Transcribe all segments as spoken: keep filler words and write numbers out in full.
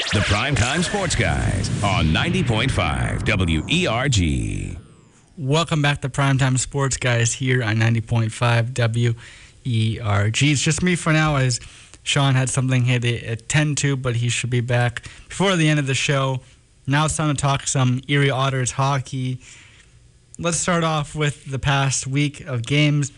The Primetime Sports Guys on ninety point five W E R G. Welcome back to Primetime Sports Guys here on ninety point five W E R G. It's just me for now as Sean had something he had to attend to, but he should be back before the end of the show. Now it's time to talk some Erie Otters hockey. Let's start off with the past week of games.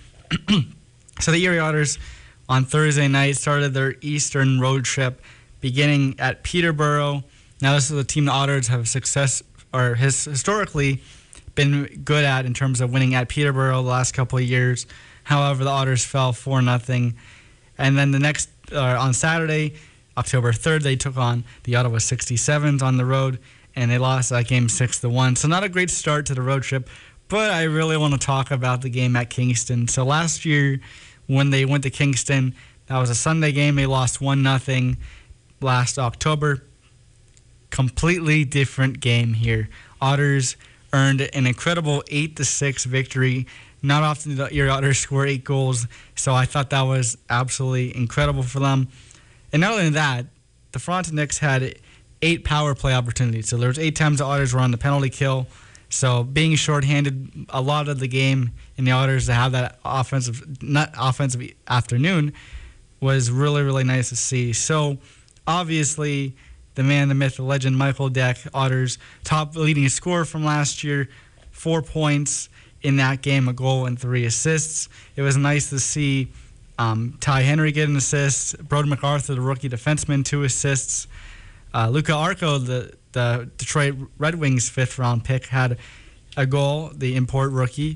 So the Erie Otters on Thursday night started their Eastern road trip beginning at Peterborough. Now this is a team the Otters have success or has historically been good at in terms of winning at Peterborough the last couple of years. However, the Otters fell four nothing. And then the next, uh, on Saturday, October third, they took on the Ottawa sixty-sevens on the road, and they lost that game six to one. So not a great start to the road trip, but I really want to talk about the game at Kingston. So last year, when they went to Kingston, that was a Sunday game. They lost one nothing last October. Completely different game here. Otters earned an incredible eight to six victory. Not often do the Erie Otters score eight goals, so I thought that was absolutely incredible for them. And not only that, the Frontenacs had eight power play opportunities. So there was eight times the Otters were on the penalty kill. So being shorthanded a lot of the game in the Otters to have that offensive, not offensive afternoon was really, really nice to see. So obviously, the man, the myth, the legend, Michael Deck, Otters' top leading scorer from last year, four points in that game, a goal and three assists. It was nice to see um, Ty Henry get an assist, Broden MacArthur, the rookie defenseman, two assists. Uh, Luca Arco, the, the Detroit Red Wings fifth-round pick, had a goal, the import rookie.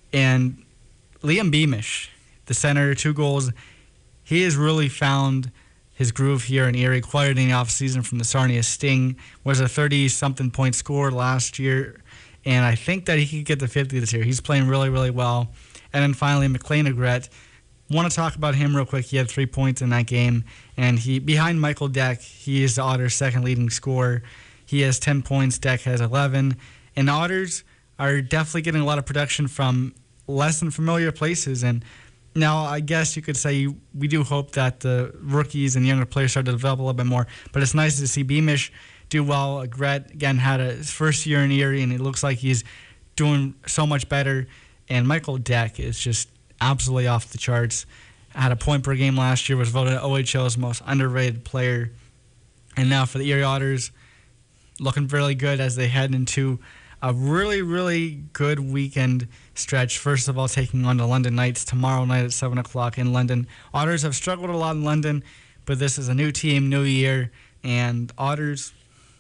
And Liam Beamish, the center, two goals. He has really found his groove here in Erie, acquired in the offseason from the Sarnia Sting, was a thirty-something point scorer last year, and I think that he could get to fifty this year. He's playing really, really well. And then finally, McLean Agrette. Want to talk about him real quick. He had three points in that game, and he behind Michael Deck, he is the Otters' second leading scorer. He has ten points, Deck has eleven, and the Otters are definitely getting a lot of production from less than familiar places. And now, I guess you could say we do hope that the rookies and younger players start to develop a little bit more. But it's nice to see Beamish do well. Agrette, again, had a, his first year in Erie, and it looks like he's doing so much better. And Michael Deck is just absolutely off the charts. Had a point per game last year, was voted O H L's most underrated player. And now for the Erie Otters, looking really good as they head into a really, really good weekend stretch. First of all, taking on the London Knights tomorrow night at seven o'clock in London. Otters have struggled a lot in London, but this is a new team, new year, and Otters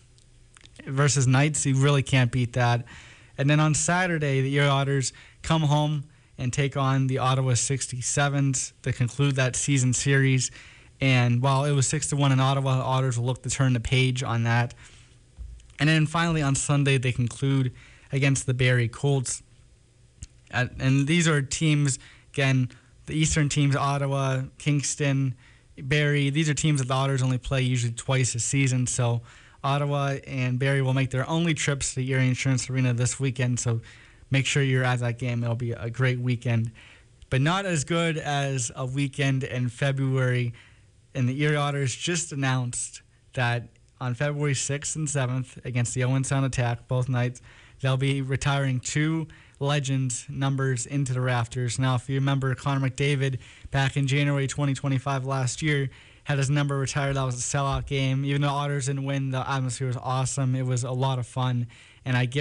versus Knights, you really can't beat that. And then on Saturday, the Erie Otters come home and take on the Ottawa sixty-sevens to conclude that season series. And while it was six to one in Ottawa, the Otters will look to turn the page on that. And then finally on Sunday, they conclude against the Barrie Colts. Uh, and these are teams, again, the Eastern teams, Ottawa, Kingston, Barrie. These are teams that the Otters only play usually twice a season. So Ottawa and Barrie will make their only trips to the Erie Insurance Arena this weekend. So make sure you're at that game. It'll be a great weekend. But not as good as a weekend in February. And the Erie Otters just announced that on February sixth and seventh against the Owen Sound Attack, both nights, they'll be retiring two Legends numbers into the rafters. Now, if you remember, Connor McDavid back in January twenty twenty-five last year had his number retired. That was a sellout game. Even though Otters didn't win, the atmosphere was awesome. It was a lot of fun. And I